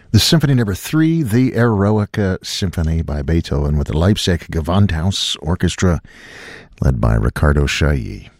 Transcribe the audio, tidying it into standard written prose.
The Symphony Number 3, the Eroica Symphony by Beethoven with the Leipzig Gewandhaus Orchestra, led by Ricardo Chailly.